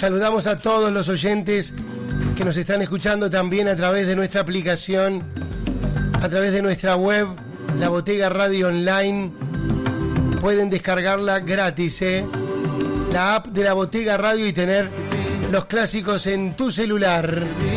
Saludamos a todos los oyentes que nos están escuchando también a través de nuestra aplicación, a través de nuestra web, La Botega Radio Online. Pueden descargarla gratis, la app de La Botega Radio, y tener los clásicos en tu celular.